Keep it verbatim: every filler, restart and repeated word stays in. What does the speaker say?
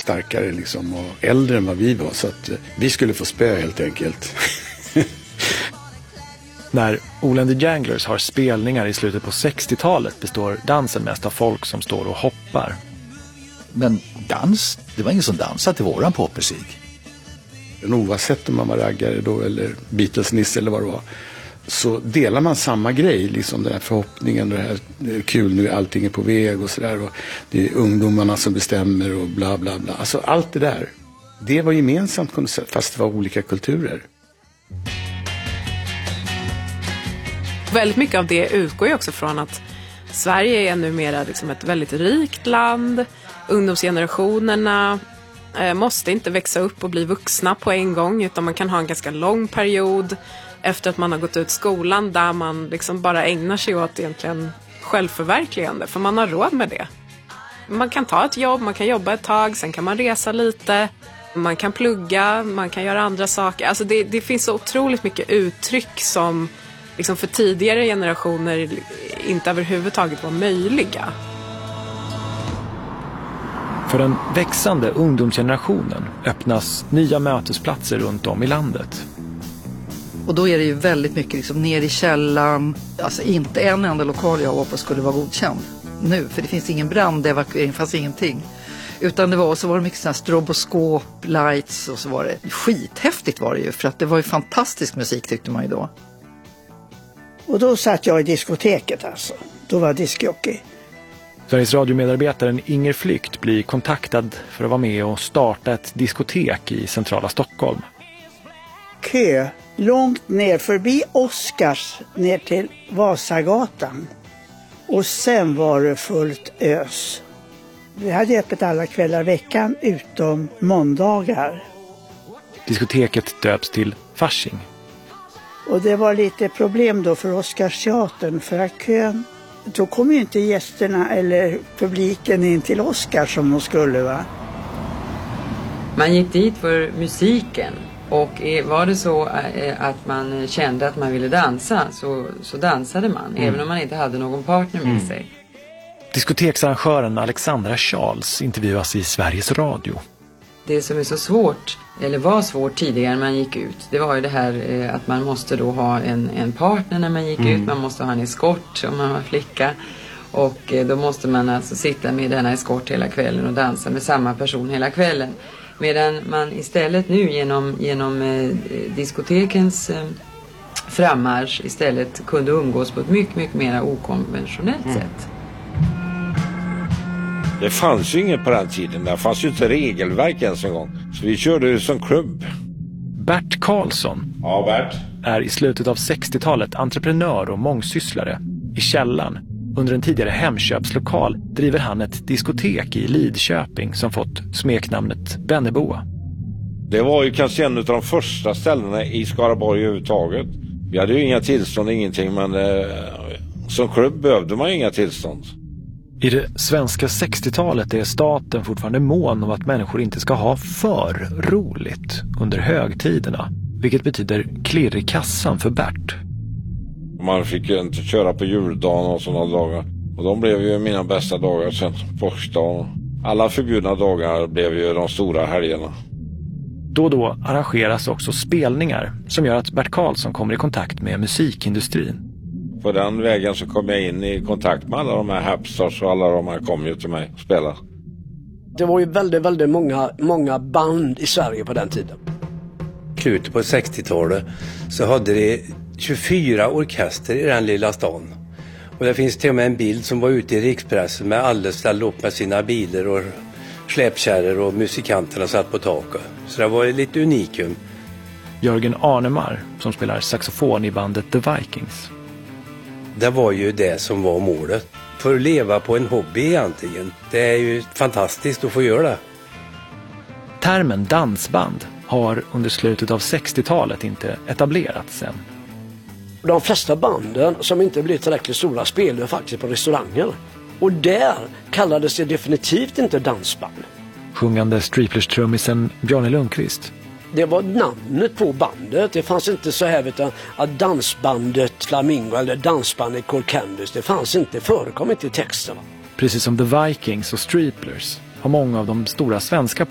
starkare liksom, och äldre än vad vi var. Så att vi skulle få spö helt enkelt. När Ola and the Janglers har spelningar i slutet på sextiotalet består dansen mest av folk som står och hoppar. Men dans, det var ingen som dansade till våran popmusik. Oavsett om man var raggare då eller Beatles-nisse eller vad det var, så delar man samma grej, liksom den här förhoppningen, det här det är kul nu, allting är på väg och sådär, och det är ungdomarna som bestämmer och bla bla bla. Alltså allt det där, det var gemensamt fast det var olika kulturer. Väldigt mycket av det utgår ju också från att Sverige är numera liksom ett väldigt rikt land. Ungdomsgenerationerna eh, måste inte växa upp och bli vuxna på en gång, utan man kan ha en ganska lång period efter att man har gått ut skolan där man liksom bara ägnar sig åt egentligen självförverkligande, för man har råd med det. Man kan ta ett jobb, man kan jobba ett tag, sen kan man resa lite, man kan plugga, man kan göra andra saker. Alltså det, det finns så otroligt mycket uttryck som liksom för tidigare generationer inte överhuvudtaget var möjliga. För den växande ungdomsgenerationen öppnas nya mötesplatser runt om i landet. Och då är det ju väldigt mycket liksom ner i källan. Alltså inte en enda lokal jag var på skulle vara godkänd nu. För det finns ingen brandevakuering, det fanns ingenting. Utan det var, så var det mycket sådana stroboskop, lights och så var det. Skithäftigt var det ju, för att det var ju fantastisk musik tyckte man ju då. Och då satt jag i diskoteket alltså. Då var diskjockey. Sveriges radiomedarbetaren Inger Flykt blir kontaktad för att vara med och starta ett diskotek i centrala Stockholm. Kö långt ner förbi Oscars ner till Vasagatan. Och sen var det fullt ös. Vi hade öppet alla kvällar veckan utom måndagar. Diskoteket döps till Fasching. Och det var lite problem då för Oscarsteatern, för att kön, då kom ju inte gästerna eller publiken in till Oscar som de skulle, va? Man gick dit för musiken, och var det så att man kände att man ville dansa så, så dansade man, mm. även om man inte hade någon partner med mm. sig. Diskoteksarrangören Alexandra Charles intervjuas i Sveriges Radio. Det som är så svårt, eller var svårt tidigare när man gick ut, det var ju det här eh, att man måste då ha en, en partner när man gick mm. ut. Man måste ha en eskort om man var flicka. Och eh, då måste man alltså sitta med denna eskort hela kvällen och dansa med samma person hela kvällen. Medan man istället nu genom, genom eh, diskotekens eh, frammarsch istället kunde umgås på ett mycket, mycket mer okonventionellt mm. sätt. Det fanns ju inget på den tiden. Det fanns ju inte regelverk ens en gång. Så vi körde ju som klubb. Bert Karlsson ja, Bert. är i slutet av sextiotalet entreprenör och mångsysslare. I källaren, under en tidigare Hemköpslokal, driver han ett diskotek i Lidköping som fått smeknamnet Benneboa. Det var ju kanske en av de första ställena i Skaraborg överhuvudtaget. Vi hade ju inga tillstånd, ingenting, men eh, som klubb behövde man inga tillstånd. I det svenska sextiotalet är staten fortfarande mån om att människor inte ska ha för roligt under högtiderna, vilket betyder klirr i kassan för Bert. Man fick ju inte köra på juldagen och sådana dagar, och de blev ju mina bästa dagar sen, påskdagen. Alla förbjudna dagar blev ju de stora helgerna. Då och då arrangeras också spelningar som gör att Bert Karlsson kommer i kontakt med musikindustrin. På den vägen så kom jag in i kontakt med alla de här Hapstars, och alla de här kom ju till mig och spela. Det var ju väldigt, väldigt många, många band i Sverige på den tiden. Slutet på sextiotalet så hade det tjugofyra orkester i den lilla stan. Och det finns till och med en bild som var ute i rikspressen med alla ställde upp med sina bilar och släpkärror, och musikanterna satt på taket. Så det var lite unikum. Jörgen Arnemar som spelar saxofon i bandet The Vikings. Det var ju det som var målet. För att leva på en hobby egentligen. Det är ju fantastiskt att få göra det. Termen dansband har under slutet av sextiotalet inte etablerats än. De flesta banden som inte blev tillräckligt stora spelade faktiskt på restauranger. Och där kallades det definitivt inte dansband. Sjungande Striplers-trummisen Bjarne Lundqvist. Det var namnet på bandet. Det fanns inte så här utan att dansbandet Flamingo eller dansbandet Cold Candice. Det fanns inte, förekom inte i texten. Precis som The Vikings och Striplers har många av de stora svenska